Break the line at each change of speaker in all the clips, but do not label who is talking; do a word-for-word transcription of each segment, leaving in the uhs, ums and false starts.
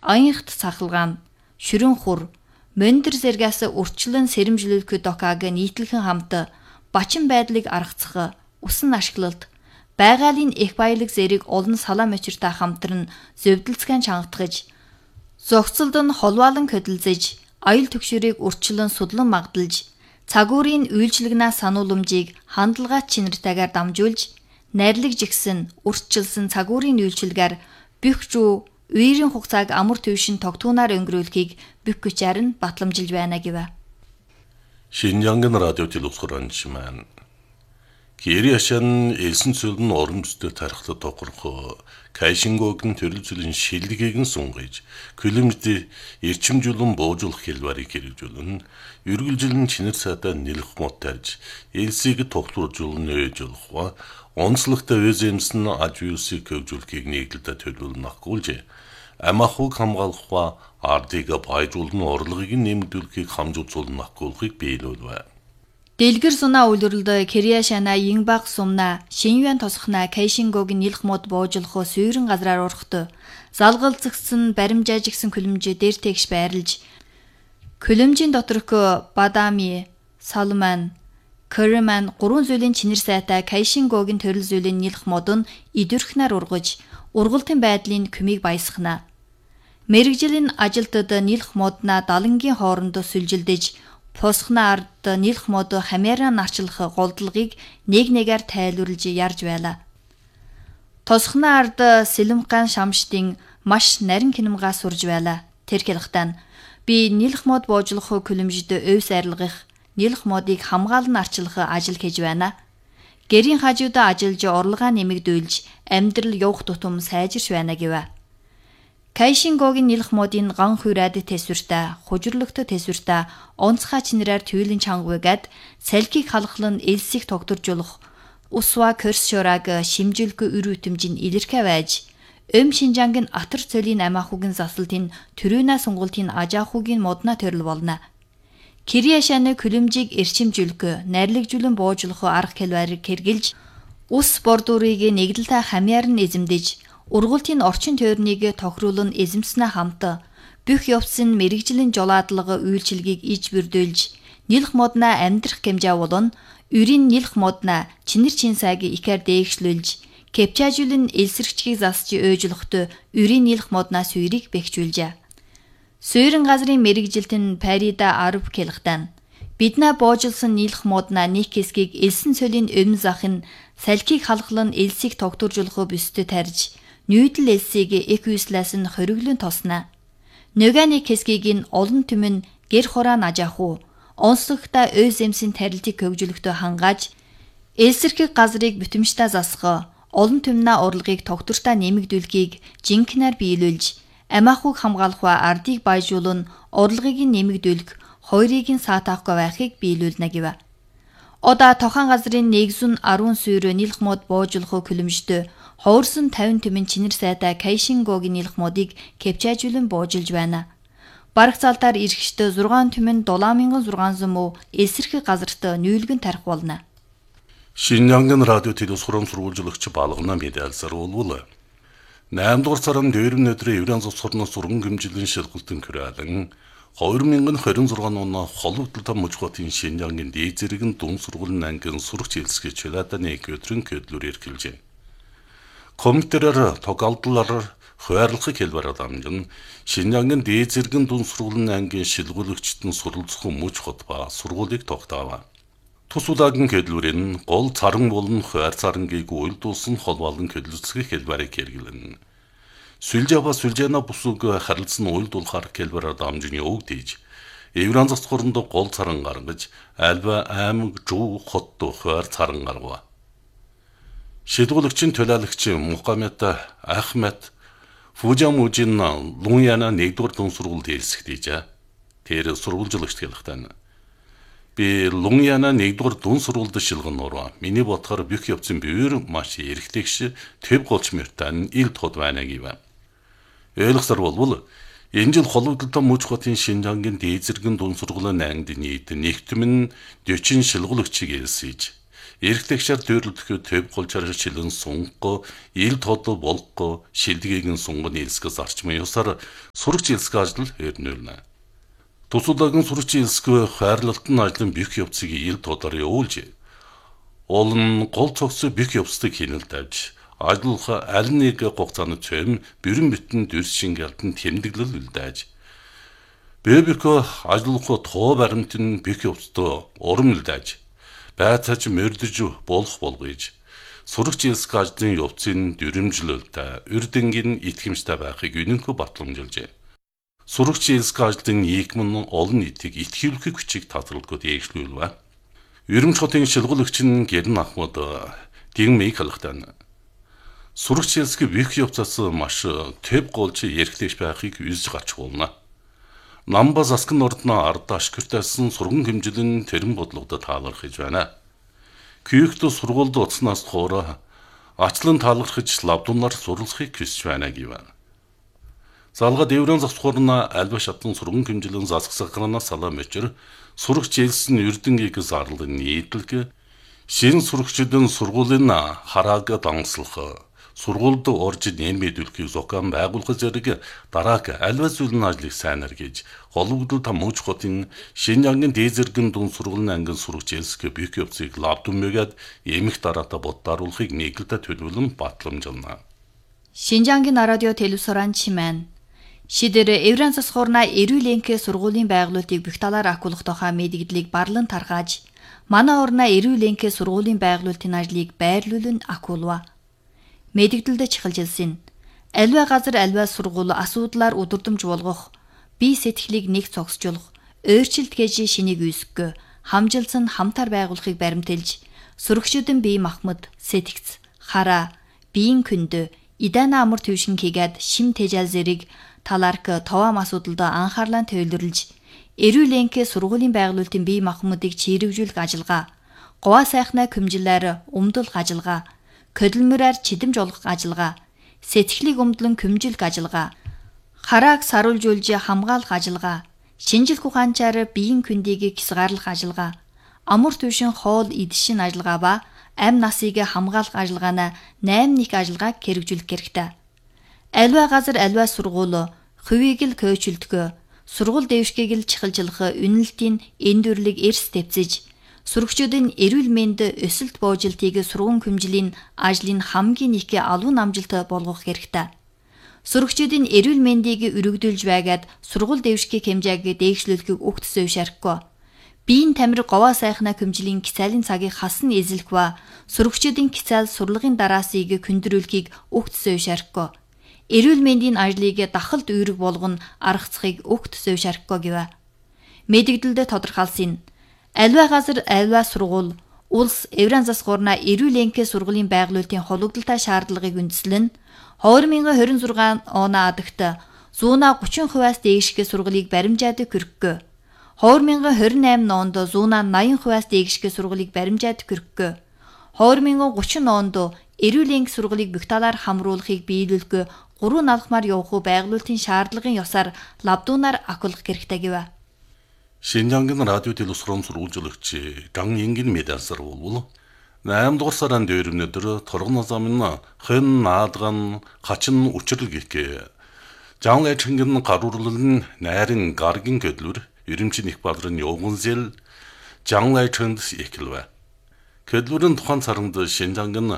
аянхт цахалгаан, шүрэн хур, мондор зэргээс урчлан сэрэмжлүүлэх докаг нийтлэхэн хамт бачин байдлыг аргацах, усан ашиглалт, байгалийн их баялаг зэрэг олон салаа мочиртай хамтран зөвдөлцгэн чангатгаж, зогцолд нь холваалан хөдөлзөж, аюул түгшүүрийг урчлан судлан магдалж, цагуурийн үйлчлэгнээс санууламжийг хандлагаат чинэртэйгээр дамжуулж, найрлаг жигсэн, уртчилсан цагуурийн үйлчилгээр бүх зүү үерийн хугацааг амар төвшин тогтуунаар өнгөрүүлэхийг бүх хүчээр нь батламжилж байна гэв.
Шинжангийн радио телевизоранч маань Кириашан элсэн цөлн оромжтой тархтад тохирох Кайшингогийн төрөл зүйлийн шилдэгийг нь сунгаж, күлэмжтэй эрчимжүүлэн боожуулах хэлбэрийг хэрэгжүүлэн, үргэлжилэн чинэр сайдаа нэлэх мод тарж, элсийг тогтворжуулан нөөжүүлэх, онцлогтой өзэмсэн аж үсийг хөгжүүлэхийг нийтлэлдээ төлөвлөн ахгуулж, амахуг хамгаалах, ардыг байжуулан орлогыг нэмэгдүүлэхийг хамжуулсан ахгуулахыг биелүүлвэ.
Дэлгэр сунаа үйлрэлд Кириашана Ингбаг сумна Шинюан тосхна Кайшингогийн нэлэх мод боожуулах сүйрэн газраар урахт залгалзгсан баримжаажигсан күлэмж дээр тэгш байрлаж күлэмжийн доторх Бадами, Салман, Кэрман гурван зүйлийн чинэр сайтай Кайшингогийн төрөл зүйлийн нэлэх мод нь идвэрхнаар ургаж ургалтын байдлын күмийг баясгана. Мэргэжлийн ажилтнууд нэлэх модна далангийн хооронд сүлжилдэж Посхна ард нэлэх мод хамаараа нарчлах голдлагыг нэг нэгээр тайлбарлаж ярьж байла. Тосхна ард Сэлэмгаан шамштын маш нарийн кинемгаа сурж байла. Тэр хэлэхдээ би нэлэх мод боожлох күлэмжид өвс арилгах, нэлэх модыг хамгаалан арчлах ажил хийж байна. Гэрийн хажуудаа ажиллаж орлогоо нэмэгдүүлж амьдрал явах тутам сайжирч байна гэв. Кайшингогийн нэлэх модын ган хуурайд тэсвэртэй, хужирлогтой тэсвэртэй, онцгой чинрээр түйлийн чангуугаад салхийг халахлан элсийг тогтворжуулах, усва көрсшораг шимжилгүй үр үтэмжийн илэрхэ байж, Өм Шинжангийн атар цөлийн амаахугийн засалтын төрөөнэ сунгалтын ажаахугийн модна төрөл болно. Кириашаны күлэмжийг эрчимжүүлэх, найрлагжуулан боожуулах арга хэлбэрийг хэрэгжилж, ус бордуурыг нэгдэлтэй хамяар нь эзэмдэж, ургалтын орчин тойрныг тохируулан эзэмснэ хамт бүх явцын мэрэгжлийн жолоодлого үйлчилгээг иж бүрдүүлж, нэлэх модна амьдрах хэмжээ болон үрийн нэлэх модна чинэр чин сайг ихээр дээгшлүүлж, кепчажуулын элсэрчгийг засч өөжлөхтө үрийн нэлэх модна сүйрийг бэхжүүлжээ. Сүйрэн газрын мэрэгжилтэн Парида Араб хэлэхдээ биднээ боожулсан нэлэх модна нэг хэсгийг элсэн цөлийн өмнө зах нь салхийг халахлан элсийг тогтворжуулах бүстэй тарж, нүүдэл элсийг эк үйслээс нь хориглон тоснаа. Нөгөө нэг хэсгийг нь олон түмэн гэр хураа нажааху, онцлогтой өз эмсийн тарилтыг хөгжүүлэхдээ хангааж, элсэрхэг газрыг бүтэмжтэй засах, олон түмнээ урлагийг тогтвортой нэмэгдүүлэхийг жинхэнээр биелүүлж, амаахуг хамгаалах ардыг байжуулан урлагийг нэмэгдүүлэх, хоёрыг нь саатаахгүй байхыг биелүүлнэ гэв. Ода тохон газрын нэгзүн арван сүйрөө нэлэх мод боожуулах күлэмжтэй хоорсон тавин түмэн чинэр сайтай Кайшингогийн нэлэх модыг кепчажуулан боожулж байна. Бараг цаалтаар ирэхчтэй зургаан түмэн дулаан мянган зургаан зам элсэрхэг газарт нүүлгэн тарих болно.
Шинжангийн радио телевизорын сурвалжлагч балгана медиалсаар болвол наймд дугаар сарын дөрөв өдрийн Еврейн засварнаас сурган гэмжилэн шилгүүлтэн көрөөлөн хоёр мянган хорин зургаан оноо холбогдлолтой мужихотын Шинжангийн дээд зэрэг дүн сургуулийн ангийн сурагч хэлсгэж чилада нэг өдрийн көдлөөр эрхэлжээ. Компьютерээр тоглолтоор хуваарлахыг хэлбэрээр дамжин Шинжангийн дээд зэрэг дүн сургуулийн ангийн шилгүүлэгчдэн суралцах мужихот ба сургуулийг тогтоов. Тус удаагийн көдлөрийн гол царан болон хуваар царангийг уйлдуулсан холбоолон көдлөцгийг хэлбэрийг хэрэглэн. Сүлжээва сүлжээна бусуг харилцсан уйлдуулахар хэлбэрээр дамжин яваг дийж, Еврейн засварнд гол царан гаргаж, альва аймаг жуу хот хуваар царан гаргав. Шилгүүлэгчийн төлөөлөгч Мухаммед Ахмед Фужамужин Луньяна нэгдүгээр дүн сургуульд хэлсэгдэж, тэр сурвалжлагч хэлэхдээ би Луньяна нэгдүгээр дүн сургуульд шилгэноор миний бодохоор бүх явцын бивэр маш эрхлэгш төв голч мөртэн ил тод байна гэв. Ойлгосоор болвол энэ жил холбогдлолтой мужихотын Шинжангийн дээд зэрэг дүн сургуулийн ангид нийт нэгтгэн дөрвөн шилгүүлэгчийг элсэж, эрэгтэйгшэр дөрлөдөхөө төв голчаар шилэн сунгаго, ил тодо болгоо, шилдгэгийн сунганы элсгээс арчмын ёсоор сурагч элсгэ ажил эрнүүлнэ. Тусуулагын сурагчийн элсгэ хайрлалтын ажлын бих явцыг ил тодоор явуулж, олон гол цогцоо бих явцдаг хинэл тавьж, ажлынхаа аль нэг хугацааны цэм бүрэн бүтэн дүрс шингэлтэн тэмдэглэл үлдээж, Бэбико ажлынхаа тоо баримтын бих явцтай урам үлдээж, байцаач мөрдөж болох болгож, сурагч элсгэ ажлын явцын дүрмжлэлтэй, үрдэнгийн итгэмжтэй байхыг үнэнхөө батламжилжээ. Сурагч элсгэ ажлын нийгэм нь олон нийтийг итгүүлэх хүчийг татгалзахад ээжлүүлвэ. Ерөмч хотын шилгуулагч нь Гэрн Ахмад Дигмийг халахтан. Сурагч элсгэ бих явцаас маш төв голж эрхлэж байхыг үзэж гарч болно. Намба засгийн ордноо ард ашигтайсан сурган хэмжилэн тэрэн бодлогод таалархаж байна. Күйхт сургуульд утснаас хоороо ачлан таалархаж лавдунаар сурлахыг хүсэж байна гэв. Залга дэврэн засхуурна альва шатан сурган хэмжилэн засгсагранаас салаа мөчөр сурагч элсэн үрдэнгийг зарлын нийтлэг шин сурагчдын сургуулийн харааг дангслах сургуульд орж нэмэдүүлэхийг зохион байгуулах зэрэг дараак альва зүйлийн ажлыг сайнаар гэж холбогдол тамууч хотын Шинжангийн дээзэргэн дунд сургуулийн ангин сурагч элсгэ бих явцыг лавдумгээд эмх дараата боддааруулахыг нийгэлдэ төлөвлөн батламжилна.
Шинжангийн радио телевизоран чимэн шидэр эврэн засхуурна эрүүл энхэ сургуулийн байгуулалтыг бих талаар акуулах тухай мэдгдлийг барлан таргааж, манай орна эрүүл энхэ сургуулийн байгуулалтын ажлыг байрлуулан акуулва. Мэдгдэлд чихэлжилсэн. Аливаа газар аливаа сургууль асуудлаар удирдамж болгох, бие сэтгэлийг нэг цогсжуулах, өөрчлөлт гэж шинийг үүсгэх, хамжилсан хамтар байгуулахыг баримтэлж, сурагчдын бие махбод, сэтгц, хараа, биеийн күндө, идана амар төвшин хийгээд шим тэжээл зэрэг талаарк товаам асуудалд анхаарлаа төвлөрлж, эрүүл энхэ сургуулийн байгуулалтын бие махбодыг чирэгжүүлэх ажиллагаа, говаа сайхнаа көмжилээр өмдөлх ажиллагаа, көдөлмөрөөр чидэмж олгох ажиллагаа, сэтгэлийг өмдлөн көмжилх ажиллагаа, харааг саруулжуулж хамгаалах ажиллагаа, шинжилх ухаанчаар биеийн күндийг хязгаарлах ажиллагаа, амар түвшин хоол идшин ажиллагаа ба амь насыг хамгаалах ажиллагаана найм нэг ажиллагааг хэрэгжүүлэх хэрэгтэй. Аливаа газар аливаа сургууль хувийг л көөчлөлдгөө, сургууль дэвшгийг л чихэлжлэх үнэлтийн эндүрлэг эрс тавьцэж, сурагчдын эрүүл мэнд өсөлт буужилтыг сургууль хэмжлийн ажлын хамгийн их алуун амжилт болгох хэрэгтэй. Сурагчдын эрүүл мэндийг өргөдүүлж байгаад сургууль дэвшгийг хэмжээг дээгшлүүлэхийг угт зөвшөөрөхгүй. Биеийн тамир говаа сайхнаа хэмжлийн кицээлийн цагийг хасан эзлэх ба сурагчдын кицээл сурлагын дараасыг хүндрүүлэхийг угт зөвшөөрөхгүй. Эрүүл мэндийн ажлыг дахалт үүрэг болгон аргацахыг угт зөвшөөрөхгүй гэв. Мэдгдэлд тодорхойлсон. Аливаа газар аливаа сургууль улс эврэн засгуурна эрүүл энхэ сургуулийн байгуулалтын хологдолтой шаардлагыг үндэслэн две тысячи двадцать шесть оны адагт зуна гучин хувиас дээшгэ сургуулийг баримжаад хүргэв. две тысячи двадцать восемь онд зуна восемьдесят хувиас дээшгэ сургуулийг баримжаад хүргэв. две тысячи тридцать онд эрүүл энхэ сургуулийг бих талаар хамруулахыг биелүүлэх гурван алхмаар явах байгуулалтын шаардлагын ёсоор лавдуунаар акуулах хэрэгтэй гэв.
Шинжангийн радио телевизорын сурвалжлагч Ган Ингийн медалсар болвол eighth дугаар сарын дөрөвнөдөр торгон замын хэн наадган хачин учрал гихгээ Жан Эчингийн гаруурлын найрын гаргийн көдлөр Ирэмчин их бадрын явгонзэл Жан Эчинд ихлвэ. Көдлөрийн тухайн царанд Шинжангийн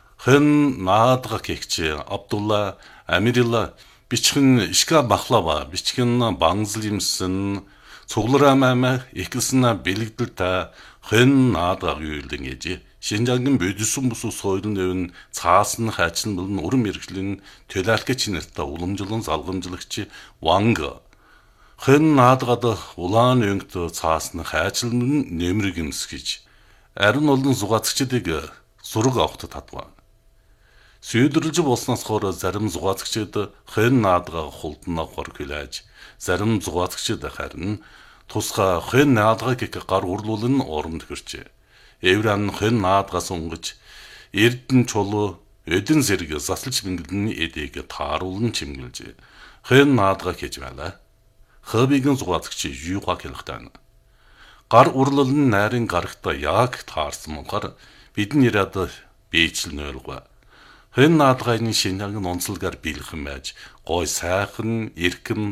хэн наадга гихч Абдулла Амирилла бичгэн ишка бахлава бичгэн бангзлимсэн цугларамаа ихэлсэн бэлэгдэлтэй хэн наадаг юулдэн гэж Шинжангийн бодисон бус соёлын өвн цаасан хайчин болон уран мэрэгжлийн төлөөлөгч нэртэй уламжлан залгамжлагч Ванг хэн наадгад улаан өнгөт цаасан хайчин нэмрэг юмс гэж арин олон зугаацчдыг сураг авахд татва. Сүйдрлж болсноос хоор зарим зугаацчид хэн наадгаа хултнаа гор хүлээж зарим зугаацчид харин тусгай хэн наадгыг гар урлуулн оронд хөрчээ. Эвран хэн наадгаас унгаж эрдэн чулуу эдэн зэрэг заслж бингэлний эдэг тааруулн чимгэлжээ. Хэн наадгаа гэж байлаа. Хабигийн зугаацч юугаа хэлэхтэн. Гар урлалн найрын гарагта яг таарсан мохор Бидний ирээд бийчл нөөлгөө. Хэн наадгайны шинэхэн онцлогоор биелхэн байж, гой сайхан, эрхэм